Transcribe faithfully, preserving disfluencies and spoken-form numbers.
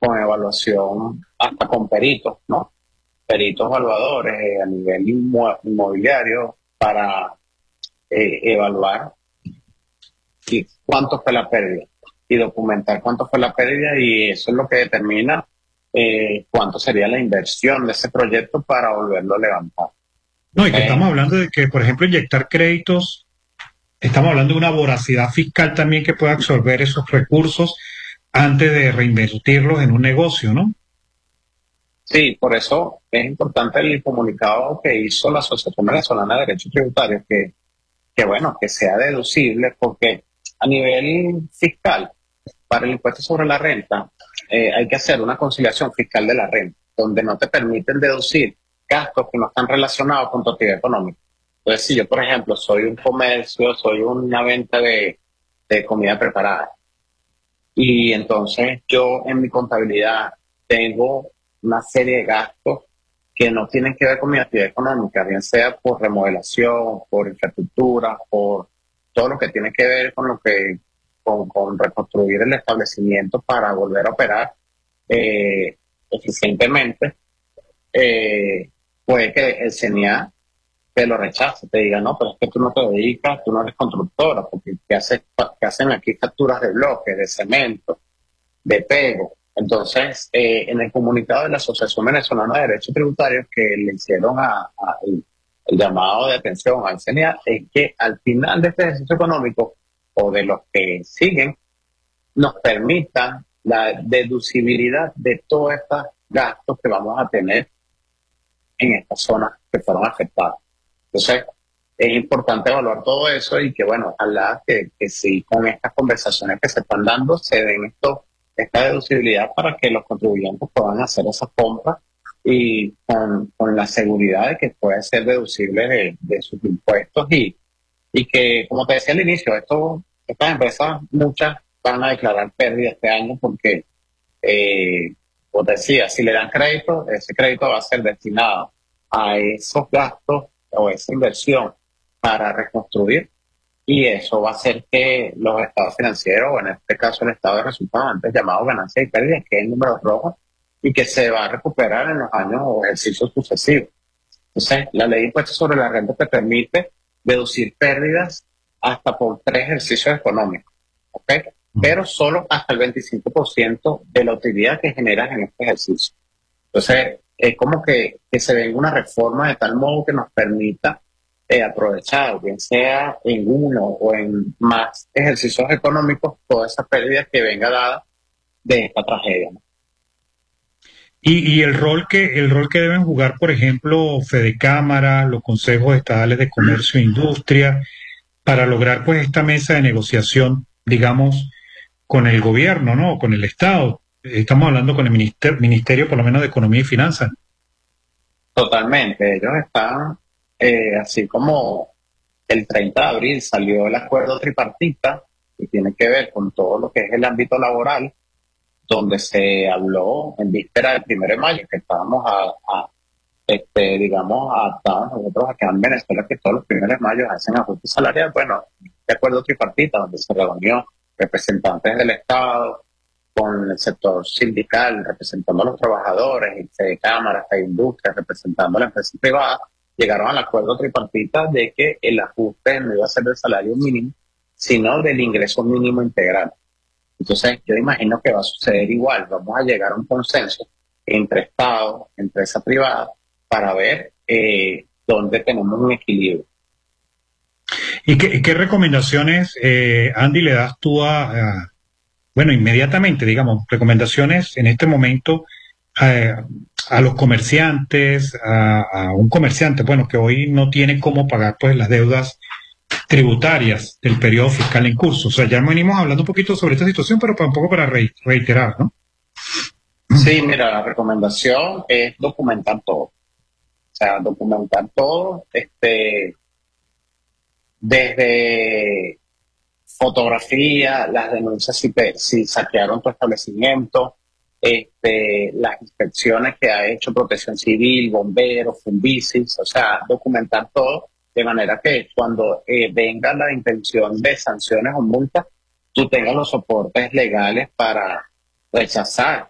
con evaluación hasta con peritos, ¿no? Peritos evaluadores eh, a nivel inmo- inmobiliario para eh, evaluar y cuánto fue la pérdida y documentar cuánto fue la pérdida, y eso es lo que determina eh, cuánto sería la inversión de ese proyecto para volverlo a levantar. No, y que ¿Ok? estamos hablando de que, por ejemplo, inyectar créditos, estamos hablando de una voracidad fiscal también que pueda absorber esos recursos antes de reinvertirlos en un negocio, ¿no? Sí, por eso es importante el comunicado que hizo la Asociación Venezolana de Derecho Tributario, que, que bueno, que sea deducible, porque a nivel fiscal, para el impuesto sobre la renta, eh, hay que hacer una conciliación fiscal de la renta, donde no te permiten deducir gastos que no están relacionados con tu actividad económica. Entonces, si yo, por ejemplo, soy un comercio, soy una venta de, de comida preparada, y entonces yo en mi contabilidad tengo una serie de gastos que no tienen que ver con mi actividad económica, bien sea por remodelación, por infraestructura, por todo lo que tiene que ver con lo que con, con reconstruir el establecimiento para volver a operar eh, eficientemente. eh, Puede que el C N A te lo rechace, te diga, no, pero es que tú no te dedicas, tú no eres constructora, porque ¿qué, haces, qué hacen aquí facturas de bloques, de cemento, de pego? Entonces, eh, en el comunicado de la Asociación Venezolana de Derecho Tributario que le hicieron a, a el, el llamado de atención al C N A, es que al final de este ejercicio económico o de los que siguen, nos permitan la deducibilidad de todos estos gastos que vamos a tener en estas zonas que fueron afectadas. Entonces, es importante evaluar todo eso y que, bueno, ojalá que, que sí, con estas conversaciones que se están dando, se den esto, esta deducibilidad para que los contribuyentes puedan hacer esas compras y con, con la seguridad de que puede ser deducible de, de sus impuestos y, y que, como te decía al inicio, esto, estas empresas, muchas van a declarar pérdida este año porque, eh, como te decía, si le dan crédito, ese crédito va a ser destinado a esos gastos o esa inversión para reconstruir, y eso va a hacer que los estados financieros, o en este caso el estado de resultados, antes llamado ganancias y pérdidas, que es el número rojo y que se va a recuperar en los años o ejercicios sucesivos. Entonces, la ley de impuestos sobre la renta te permite deducir pérdidas hasta por tres ejercicios económicos, ¿ok? Pero solo hasta el veinticinco por ciento de la utilidad que generas en este ejercicio. Entonces, es como que, que se venga una reforma de tal modo que nos permita eh, aprovechar, bien sea en uno o en más ejercicios económicos, toda esa pérdida que venga dada de esta tragedia, ¿no? Y, y el rol que el rol que deben jugar, por ejemplo, Fedecámara, los consejos estadales de comercio e industria, para lograr pues esta mesa de negociación, digamos, con el gobierno, ¿no? Con el Estado. Estamos hablando con el ministerio, ministerio por lo menos de Economía y Finanzas. Totalmente. Ellos están, eh, así como el treinta de abril salió el acuerdo tripartita, que tiene que ver con todo lo que es el ámbito laboral, donde se habló en víspera del primero de mayo, que estábamos a, a este, digamos, adaptados nosotros acá en Venezuela, que todos los primeros de mayo hacen ajuste salarial. Bueno, este acuerdo tripartita, donde se reunió representantes del Estado con el sector sindical, representando a los trabajadores, y de cámaras, de industria, representando a la empresa privada, llegaron al acuerdo tripartita de que el ajuste no iba a ser del salario mínimo, sino del ingreso mínimo integral. Entonces, yo imagino que va a suceder igual. Vamos a llegar a un consenso entre Estado, empresa privada, para ver eh, dónde tenemos un equilibrio. ¿Y qué, qué recomendaciones, eh, Andy, le das tú a, a, bueno, inmediatamente, digamos, recomendaciones en este momento eh, a los comerciantes, a, a un comerciante, bueno, que hoy no tiene cómo pagar pues las deudas tributarias del periodo fiscal en curso? O sea, ya venimos hablando un poquito sobre esta situación, pero para, un poco para re, reiterar, ¿no? Sí, mira, la recomendación es documentar todo. O sea, documentar todo, este, desde fotografía, las denuncias si, te, si saquearon tu establecimiento, este, las inspecciones que ha hecho Protección Civil, bomberos, Funvisis, o sea, documentar todo de manera que cuando eh, venga la intención de sanciones o multas, tú tengas los soportes legales para rechazar